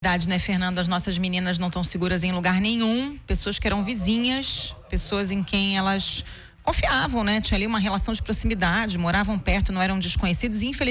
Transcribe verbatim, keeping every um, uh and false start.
Verdade, né, Fernando? As nossas meninas não estão seguras em lugar nenhum. Pessoas que eram vizinhas, pessoas em quem elas confiavam, né? Tinha ali uma relação de proximidade, moravam perto, não eram desconhecidos. E, infelizmente,